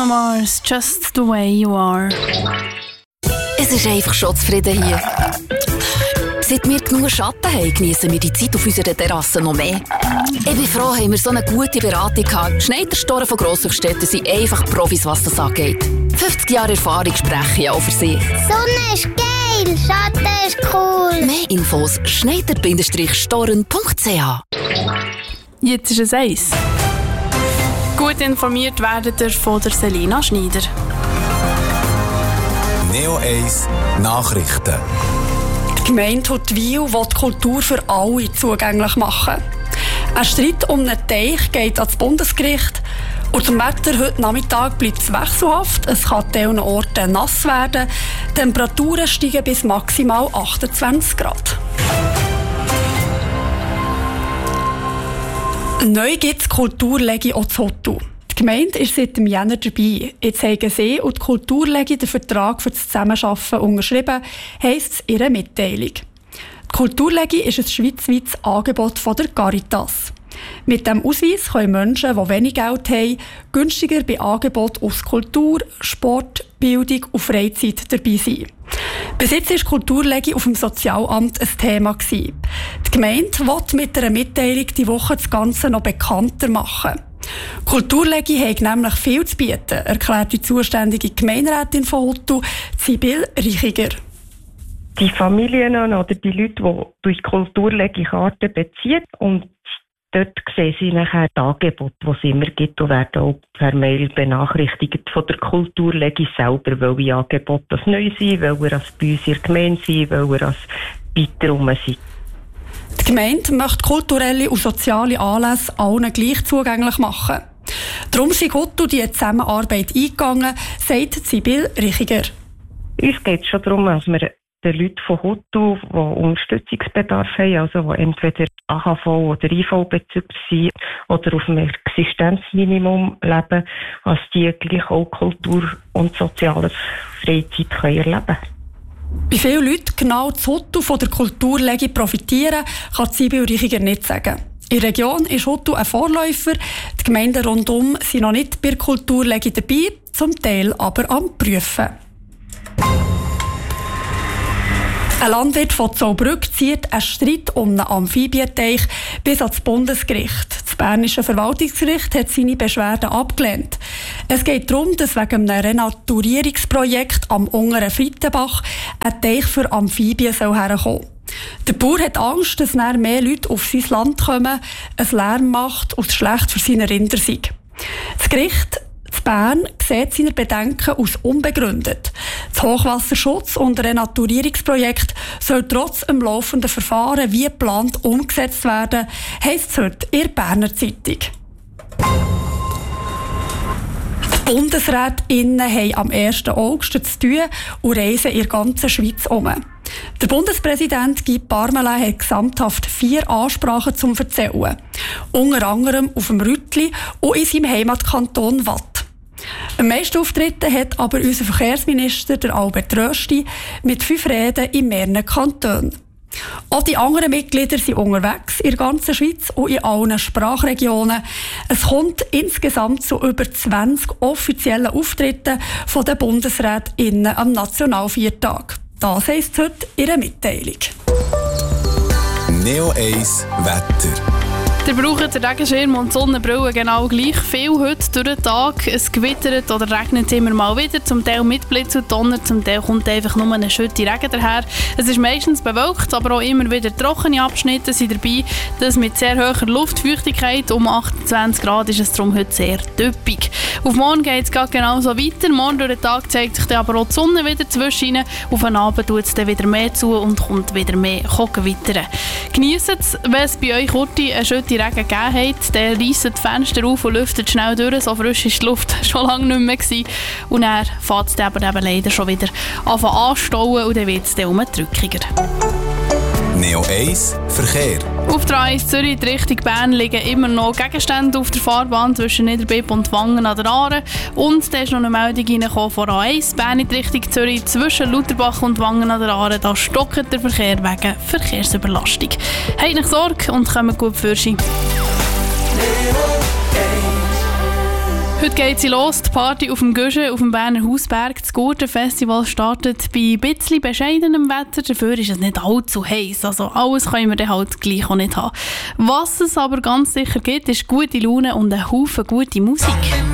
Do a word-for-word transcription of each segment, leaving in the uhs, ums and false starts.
Mars, just the way you are. Es ist einfach schon zufrieden hier. Seit wir genug Schatten haben, genießen wir die Zeit auf unserer Terrasse noch mehr. Ich bin froh, haben wir so eine gute Beratung gehabt. Schneiderstoren von Grosshochstetten sind einfach Profis, was das angeht. fünfzig Jahre Erfahrung sprechen ja auch für sich. Sonne ist geil, Schatten ist cool. Mehr Infos schneider Storen punkt c h. Jetzt ist es eins. Gut informiert werdet ihr von der Selina Schneider. Neo eins Nachrichten. Die Gemeinde Huttwil will die Kultur für alle zugänglich machen. Ein Streit um einen Teich geht ans Bundesgericht. Und zum Wetter heute Nachmittag bleibt es wechselhaft. Es kann an vielen Orten nass werden. Die Temperaturen steigen bis maximal achtundzwanzig Grad. Neu gibt es Kulturlegi auch zu Huttwil. Die Gemeinde ist seit dem Jänner dabei. Jetzt haben sie und die Kulturlegi den Vertrag für das Zusammenarbeiten unterschrieben, heisst es in ihrer Mitteilung. Die Kulturlegi ist ein schweizweites Angebot von der Caritas. Mit diesem Ausweis können Menschen, die wenig Geld haben, günstiger bei Angeboten aus Kultur, Sport, Bildung und Freizeit dabei sein. Bis jetzt war Kulturlegi auf dem Sozialamt ein Thema. Die Gemeinde will mit einer Mitteilung die Woche das Ganze noch bekannter machen. Kulturlegi haben nämlich viel zu bieten, erklärt die zuständige Gemeinderätin von Huttwil, Sibyl Reichiger. Die Familien oder die Leute, die durch Kulturlegi Karten beziehen und dort sehen sie nachher die Angebote, die es immer gibt und werden auch per Mail benachrichtigt von der Kulturlegi selber, welche Angebote das neu sind, welche das bei uns in der Gemeinde sind, welche das weiter sind. Die Gemeinde möchte kulturelle und soziale Anlässe allen gleich zugänglich machen. Darum sind Huttwil die Zusammenarbeit eingegangen, sagt Sibyl Reichiger. Uns geht es schon darum, dass wir den Leuten von Huttwil, die Unterstützungsbedarf haben, also die entweder A H V- oder I V-Bezüger sind oder auf einem Existenzminimum leben, dass die gleich auch Kultur und soziale Freizeit können erleben können. Wie viele Leute genau zu Huttwil von der Kulturlegi profitieren, kann Sibyl Reichiger nicht sagen. In der Region ist Huttwil ein Vorläufer. Die Gemeinden rundum sind noch nicht bei der Kulturlegi dabei, zum Teil aber am Prüfen. Ein Landwirt von Zollbrück zieht einen Streit um einen Amphibienteich bis ans Bundesgericht. Das bernische Verwaltungsgericht hat seine Beschwerden abgelehnt. Es geht darum, dass wegen einem Renaturierungsprojekt am unteren Friedenbach ein Teich für Amphibien herkommen soll. Der Bauer hat Angst, dass dann mehr Leute auf sein Land kommen, es Lärm macht und es schlecht für seine Rinder sei. Das Gericht in Bern sieht seine Bedenken als unbegründet. Das Hochwasserschutz- und Renaturierungsprojekt soll trotz dem laufenden Verfahren wie geplant umgesetzt werden, heisst es heute in der Berner Zeitung. Die BundesrätInnen haben am ersten August zu tun und reisen in der ganzen Schweiz um. Der Bundespräsident Guy Parmelin hat gesamthaft vier Ansprachen zum Erzählen. Unter anderem auf dem Rüttli und in seinem Heimatkanton Watt. Am meisten Auftritte hat aber unser Verkehrsminister, der Albert Rösti, mit fünf Reden in mehreren Kantonen. Auch die anderen Mitglieder sind unterwegs in der ganzen Schweiz und in allen Sprachregionen. Es kommt insgesamt zu über zwanzig offiziellen Auftritten von den BundesrätInnen am Nationalviertag. Das heisst heute in ihrer Mitteilung. Neo eins Wetter. Ihr braucht den Regenschirm und die Sonnenbrille genau gleich viel heute durch den Tag. Es gewittert oder regnet immer mal wieder, zum Teil mit Blitz und Donner, zum Teil kommt einfach nur eine Schütte Regen daher. Es ist meistens bewölkt, aber auch immer wieder trockene Abschnitte sind dabei. Das mit sehr hoher Luftfeuchtigkeit, um achtundzwanzig Grad ist es darum heute sehr typisch. Auf morgen geht es genauso weiter. Morgen durch den Tag zeigt sich dann aber auch die Sonne wieder zwischen. Auf den Abend tut es dann wieder mehr zu und kommt wieder mehr Gewitter. Genießt es, wenn es bei euch kurz eine Schütte Regen gegeben hat, dann reissen die Fenster auf und lüftet schnell durch. So frisch war die Luft schon lange nicht mehr gewesen. Und dann fängt es aber eben leider schon wieder anstauen und dann wird es dann umdrückiger. Neo eins Verkehr. Auf der A eins Zürich in Richtung Bern liegen immer noch Gegenstände auf der Fahrbahn zwischen Niederbipp und Wangen an der Aare. Und da ist noch eine Meldung reingekommen von A eins Bern in Richtung Zürich zwischen Lauterbach und Wangen an der Aare. Da stockt der Verkehr wegen Verkehrsüberlastung. Habt nicht Sorge und kommt gut für Sie. Heute geht sie los, die Party auf dem Güschen auf dem Berner Hausberg. Das Gurtenfestival startet bei ein bisschen bescheidenem Wetter, dafür ist es nicht allzu heiß. Also alles können wir dann halt gleich auch nicht haben. Was es aber ganz sicher gibt, ist gute Laune und ein Haufen gute Musik.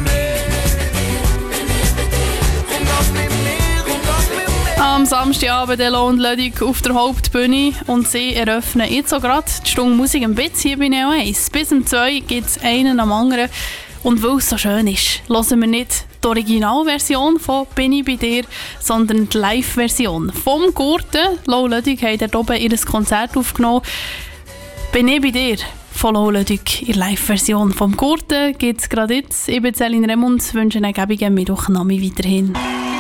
Am Samstagabend Elo und Lödig auf der Hauptbühne und sie eröffnen jetzt so gerade die Stunde Musik im Bitz hier bei Neo eins. Bis um zwei gibt es einen am anderen. Und weil es so schön ist, hören wir nicht die Originalversion von «Bin ich bei dir», sondern die Live-Version. Vom Gurten, Lo Lödig hat dort oben ihr Konzert aufgenommen. «Bin ich bei dir» von Lo Lödig, ihre Live-Version. Vom Gurten gibt es gerade jetzt. Ich bin Céline Remund, wünsche einen gäbigen Mittwochnachmittag weiterhin.